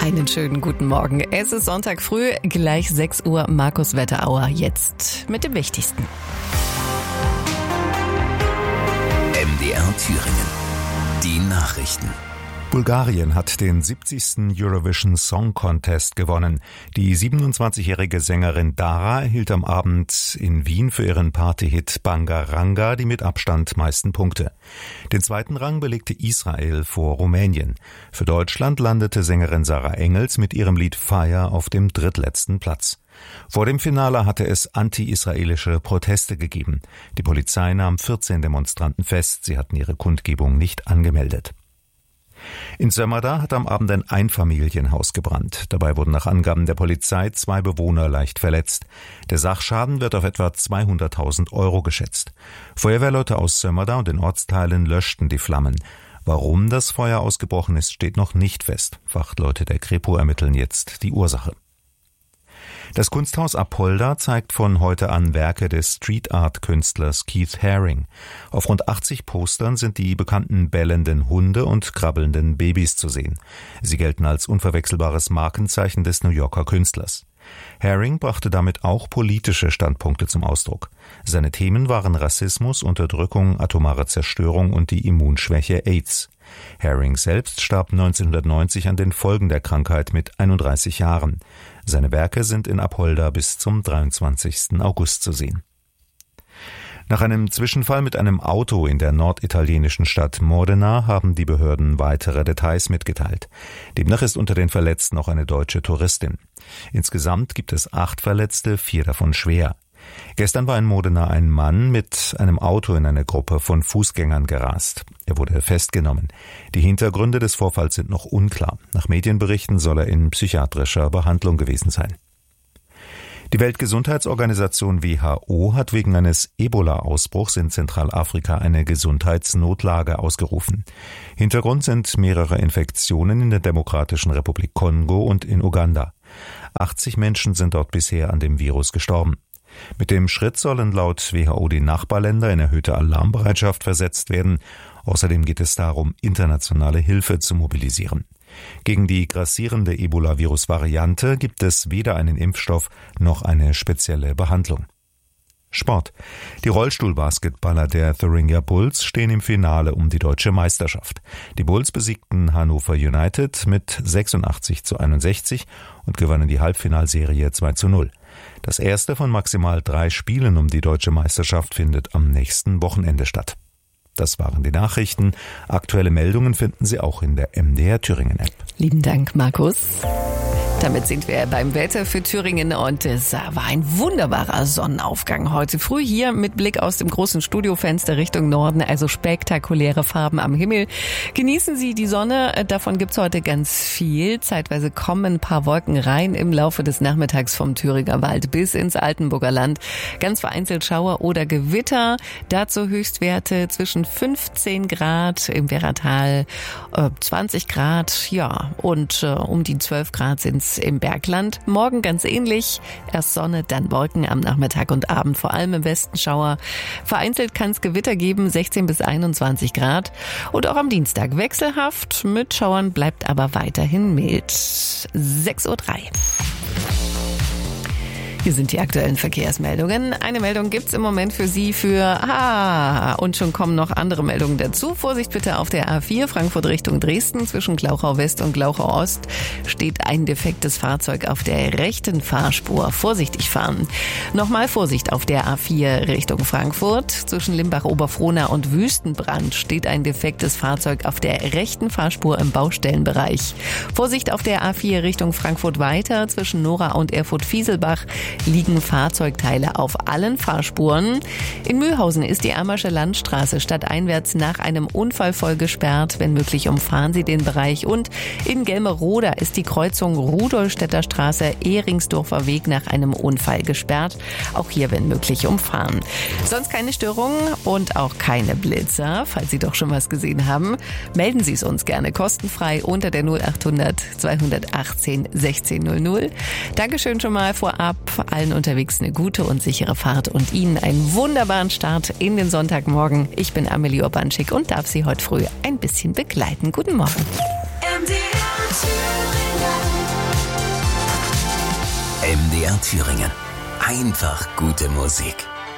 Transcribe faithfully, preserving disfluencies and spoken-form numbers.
Einen schönen guten Morgen. Es ist Sonntag früh, gleich sechs Uhr, Markus Wetterauer jetzt mit dem Wichtigsten. M D R Thüringen. Die Nachrichten. Bulgarien hat den siebzigsten Eurovision Song Contest gewonnen. Die siebenundzwanzigjährige Sängerin Dara erhielt am Abend in Wien für ihren Partyhit Bangaranga die mit Abstand meisten Punkte. Den zweiten Rang belegte Israel vor Rumänien. Für Deutschland landete Sängerin Sarah Engels mit ihrem Lied Fire auf dem drittletzten Platz. Vor dem Finale hatte es anti-israelische Proteste gegeben. Die Polizei nahm vierzehn Demonstranten fest. Sie hatten ihre Kundgebung nicht angemeldet. In Sömmerda hat am Abend ein Einfamilienhaus gebrannt. Dabei wurden nach Angaben der Polizei zwei Bewohner leicht verletzt. Der Sachschaden wird auf etwa zweihunderttausend Euro geschätzt. Feuerwehrleute aus Sömmerda und den Ortsteilen löschten die Flammen. Warum das Feuer ausgebrochen ist, steht noch nicht fest. Fachleute der Kripo ermitteln jetzt die Ursache. Das Kunsthaus Apolda zeigt von heute an Werke des Street-Art-Künstlers Keith Haring. Auf rund achtzig Postern sind die bekannten bellenden Hunde und krabbelnden Babys zu sehen. Sie gelten als unverwechselbares Markenzeichen des New Yorker Künstlers. Haring brachte damit auch politische Standpunkte zum Ausdruck. Seine Themen waren Rassismus, Unterdrückung, atomare Zerstörung und die Immunschwäche AIDS. Haring selbst starb neunzehnhundertneunzig an den Folgen der Krankheit mit einunddreißig Jahren. Seine Werke sind in Apolda bis zum dreiundzwanzigsten August zu sehen. Nach einem Zwischenfall mit einem Auto in der norditalienischen Stadt Modena haben die Behörden weitere Details mitgeteilt. Demnach ist unter den Verletzten auch eine deutsche Touristin. Insgesamt gibt es acht Verletzte, vier davon schwer. Gestern war in Modena ein Mann mit einem Auto in eine Gruppe von Fußgängern gerast. Er wurde festgenommen. Die Hintergründe des Vorfalls sind noch unklar. Nach Medienberichten soll er in psychiatrischer Behandlung gewesen sein. Die Weltgesundheitsorganisation W H O hat wegen eines Ebola-Ausbruchs in Zentralafrika eine Gesundheitsnotlage ausgerufen. Hintergrund sind mehrere Infektionen in der Demokratischen Republik Kongo und in Uganda. achtzig Menschen sind dort bisher an dem Virus gestorben. Mit dem Schritt sollen laut W H O die Nachbarländer in erhöhte Alarmbereitschaft versetzt werden. Außerdem geht es darum, internationale Hilfe zu mobilisieren. Gegen die grassierende Ebola-Virus-Variante gibt es weder einen Impfstoff noch eine spezielle Behandlung. Sport. Die Rollstuhlbasketballer der Thuringia Bulls stehen im Finale um die deutsche Meisterschaft. Die Bulls besiegten Hannover United mit sechsundachtzig zu einundsechzig und gewannen die Halbfinalserie zwei zu null. Das erste von maximal drei Spielen um die deutsche Meisterschaft findet am nächsten Wochenende statt. Das waren die Nachrichten. Aktuelle Meldungen finden Sie auch in der M D R Thüringen App. Lieben Dank, Markus. Damit sind wir beim Wetter für Thüringen und es war ein wunderbarer Sonnenaufgang heute früh hier mit Blick aus dem großen Studiofenster Richtung Norden, also spektakuläre Farben am Himmel. Genießen Sie die Sonne, davon gibt's heute ganz viel. Zeitweise kommen ein paar Wolken rein im Laufe des Nachmittags vom Thüringer Wald bis ins Altenburger Land. Ganz vereinzelt Schauer oder Gewitter, dazu Höchstwerte zwischen fünfzehn Grad im Werratal, zwanzig Grad, ja, und um die zwölf Grad sind's im Bergland. Morgen ganz ähnlich. Erst Sonne, dann Wolken am Nachmittag und Abend, vor allem im Westen Schauer. Vereinzelt kann es Gewitter geben, sechzehn bis einundzwanzig Grad. Und auch am Dienstag wechselhaft. Mit Schauern bleibt aber weiterhin mild. sechs Uhr drei. Hier sind die aktuellen Verkehrsmeldungen. Eine Meldung gibt's im Moment für Sie für Ah, und schon kommen noch andere Meldungen dazu. Vorsicht bitte auf der A vier Frankfurt Richtung Dresden. Zwischen Glauchau West und Glauchau Ost steht ein defektes Fahrzeug auf der rechten Fahrspur. Vorsichtig fahren. Nochmal Vorsicht auf der A vier Richtung Frankfurt. Zwischen Limbach-Oberfrohna und Wüstenbrand steht ein defektes Fahrzeug auf der rechten Fahrspur im Baustellenbereich. Vorsicht auf der A vier Richtung Frankfurt weiter. Zwischen Nora und Erfurt-Fieselbach liegen Fahrzeugteile auf allen Fahrspuren. In Mühlhausen ist die Ammersche Landstraße stadteinwärts nach einem Unfall voll gesperrt. Wenn möglich, umfahren Sie den Bereich. Und in Gelmeroda ist die Kreuzung Rudolstädter Straße, Ehringsdorfer Weg nach einem Unfall gesperrt. Auch hier, wenn möglich, umfahren. Sonst keine Störungen und auch keine Blitzer. Falls Sie doch schon was gesehen haben, melden Sie es uns gerne kostenfrei unter der null achthundert zweihundertachtzehn sechzehn null null. Dankeschön schon mal vorab. Allen unterwegs eine gute und sichere Fahrt und Ihnen einen wunderbaren Start in den Sonntagmorgen. Ich bin Amelie Urbanschik und darf Sie heute früh ein bisschen begleiten. Guten Morgen. M D R M D R Thüringen. Einfach gute Musik.